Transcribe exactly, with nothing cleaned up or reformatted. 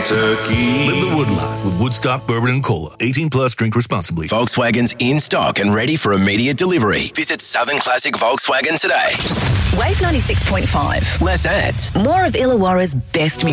turkey. Live the Wood life with Woodstock Bourbon and Cola. eighteen plus, drink responsibly. Volkswagen's in stock and ready for immediate delivery. Visit Southern Classic Volkswagen today. Wave ninety-six point five. Less ads. More of Illawarra's best music.